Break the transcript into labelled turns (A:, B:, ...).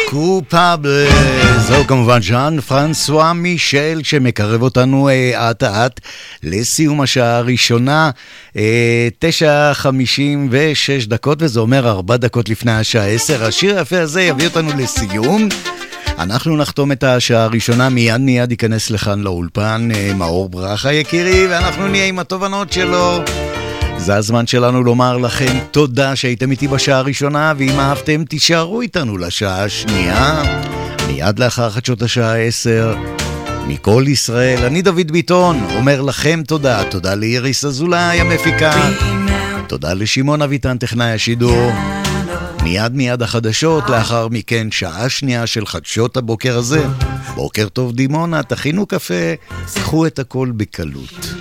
A: קופאבל, זהו כמובן ז'אן פרנסואה מישל שמקרב אותנו עט עט לסיום השעה הראשונה, 9:56 וזה אומר 4 דקות לפני השעה 10. השיר היפה הזה יביא אותנו לסיום. אנחנו נחתום את השעה הראשונה, מיד ייכנס לכאן לאולפן מאור ברכה יקירי, ואנחנו נהיה עם התובנות שלו. זה הזמן שלנו לומר לכם תודה שהייתם איתי בשעה הראשונה, ואם אהבתם תישארו איתנו לשעה השנייה, מיד לאחר חדשות השעה 10. מכל ישראל, אני דוד ביטון אומר לכם תודה. תודה לאיריס אזולאי המפיקה, תודה לשמעון אביטן טכנאי השידור. מיד החדשות, לאחר מכן שעה שנייה של חדשות הבוקר הזה. בוקר טוב דימונה, תכינו קפה, קחו את הכל בקלות.